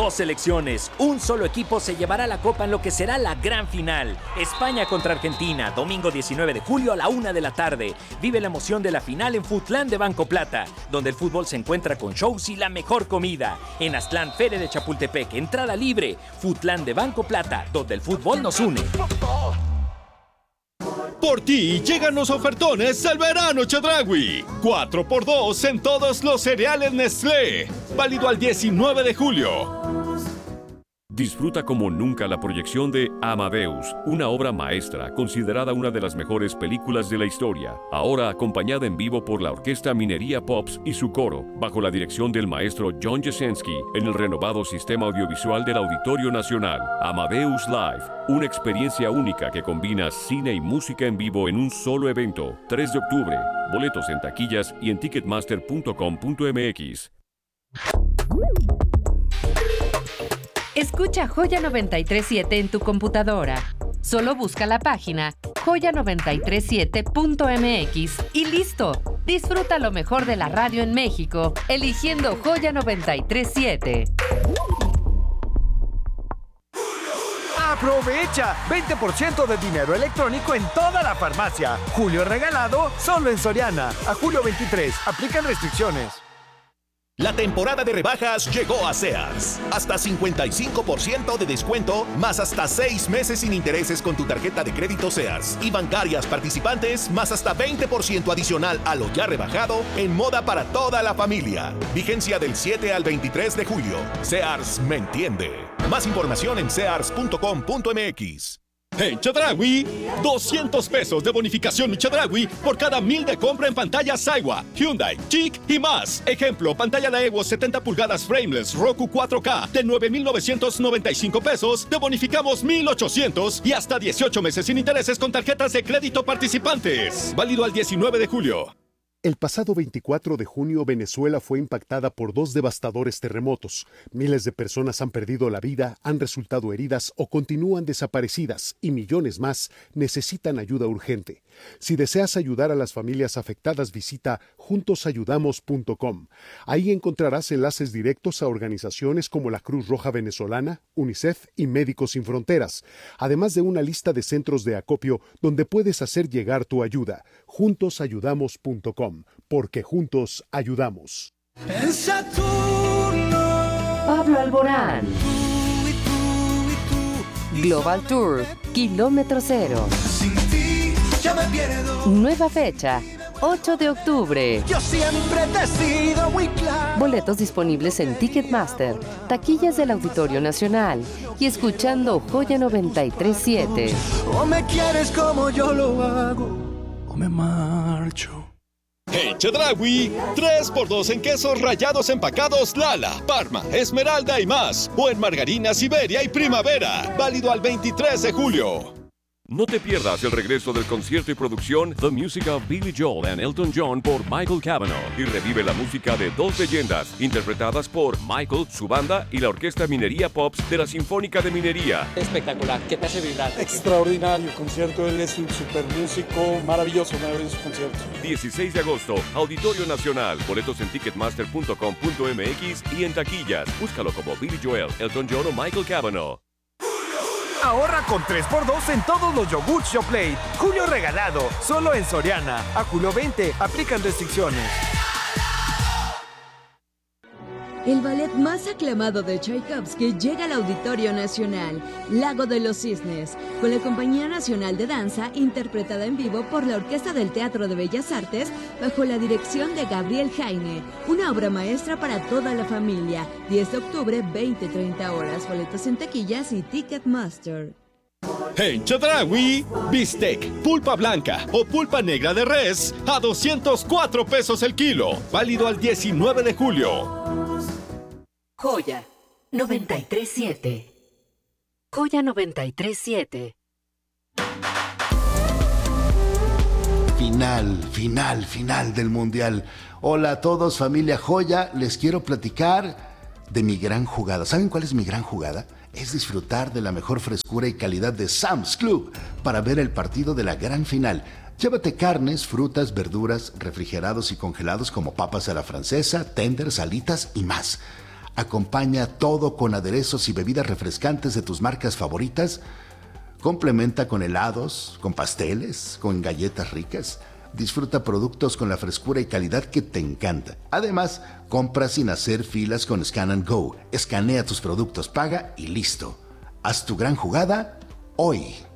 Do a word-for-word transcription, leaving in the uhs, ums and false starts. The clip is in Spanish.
Dos selecciones, un solo equipo se llevará la copa en lo que será la gran final. España contra Argentina, domingo diecinueve de julio a la una de la tarde. Vive la emoción de la final en Futlán de Banco Plata, donde el fútbol se encuentra con shows y la mejor comida. En Aztlán, Feria de Chapultepec, entrada libre. Futlán de Banco Plata, donde el fútbol nos une. Por ti llegan los ofertones al verano Chedraui. cuatro por dos en todos los cereales Nestlé. Válido al diecinueve de julio. Disfruta como nunca la proyección de Amadeus, una obra maestra considerada una de las mejores películas de la historia, ahora acompañada en vivo por la Orquesta Minería Pops y su coro, bajo la dirección del maestro John Jasenski, en el renovado sistema audiovisual del Auditorio Nacional. Amadeus Live, una experiencia única que combina cine y música en vivo en un solo evento. tres de octubre, boletos en taquillas y en ticketmaster punto com punto m x. Escucha Joya noventa y tres punto siete en tu computadora. Solo busca la página joya noventa y tres punto siete punto m x y listo. Disfruta lo mejor de la radio en México, eligiendo Joya noventa y tres punto siete. ¡Aprovecha! veinte por ciento de dinero electrónico en toda la farmacia. Julio regalado solo en Soriana. A julio veintitrés. Aplican restricciones. La temporada de rebajas llegó a Sears. Hasta cincuenta y cinco por ciento de descuento, más hasta seis meses sin intereses con tu tarjeta de crédito Sears. Y bancarias participantes, más hasta veinte por ciento adicional a lo ya rebajado en moda para toda la familia. Vigencia del siete al veintitrés de julio. Sears me entiende. Más información en sears punto com punto m x. En Chedraui, doscientos pesos de bonificación Chedraui por cada mil de compra en pantallas Saiwa, Hyundai, Chic y más. Ejemplo, pantalla Daewoo setenta pulgadas frameless Roku cuatro K de nueve mil novecientos noventa y cinco pesos, te bonificamos mil ochocientos y hasta dieciocho meses sin intereses con tarjetas de crédito participantes. Válido al diecinueve de julio. El pasado veinticuatro de junio, Venezuela fue impactada por dos devastadores terremotos. Miles de personas han perdido la vida, han resultado heridas o continúan desaparecidas y millones más necesitan ayuda urgente. Si deseas ayudar a las familias afectadas, visita juntos ayudamos punto com. Ahí encontrarás enlaces directos a organizaciones como la Cruz Roja Venezolana, UNICEF y Médicos Sin Fronteras, además de una lista de centros de acopio donde puedes hacer llegar tu ayuda. juntos ayudamos punto com. Porque juntos ayudamos. En Saturno. Pablo Alborán. Global Tour, Kilómetro Cero. Sin ti ya me pierdo. Nueva fecha, ocho de octubre. Yo siempre te he sido muy claro. Boletos disponibles en Ticketmaster, taquillas del Auditorio Nacional y escuchando Joya noventa y tres punto siete. O me quieres como yo lo hago, o me marcho. En Chedraui, tres por dos en quesos rallados empacados Lala, Parma, Esmeralda y más. O en margarina Siberia y Primavera. Válido al veintitrés de julio. No te pierdas el regreso del concierto y producción The Music of Billy Joel and Elton John por Michael Cavanaugh y revive la música de dos leyendas interpretadas por Michael, su banda y la Orquesta Minería Pops de la Sinfónica de Minería. Espectacular, ¿qué te hace vibrar? Extraordinario concierto, él es un super músico, maravilloso, maravilloso concierto. dieciséis de agosto, Auditorio Nacional, boletos en ticketmaster punto com punto m x y en taquillas. Búscalo como Billy Joel, Elton John o Michael Cavanaugh. Ahorra con tres por dos en todos los yogurts Yoplait. Julio regalado, solo en Soriana. A julio veinte, aplican restricciones. El ballet más aclamado de Tchaikovsky llega al Auditorio Nacional, Lago de los Cisnes, con la Compañía Nacional de Danza, interpretada en vivo por la Orquesta del Teatro de Bellas Artes, bajo la dirección de Gabriel Jaime. Una obra maestra para toda la familia. diez de octubre, veinte a treinta horas. Boletos en taquillas y Ticketmaster. En Chedraui, bistec, pulpa blanca o pulpa negra de res a doscientos cuatro pesos el kilo. Válido al diecinueve de julio. Joya noventa y tres punto siete. Joya noventa y tres punto siete. Final, final, final del Mundial. Hola a todos, familia Joya. Les quiero platicar de mi gran jugada. ¿Saben cuál es mi gran jugada? Es disfrutar de la mejor frescura y calidad de Sam's Club para ver el partido de la gran final. Llévate carnes, frutas, verduras, refrigerados y congelados como papas a la francesa, tenders, alitas y más. Acompaña todo con aderezos y bebidas refrescantes de tus marcas favoritas. Complementa con helados, con pasteles, con galletas ricas. Disfruta productos con la frescura y calidad que te encanta. Además, compra sin hacer filas con Scan and Go. Escanea tus productos, paga y listo. Haz tu gran jugada hoy.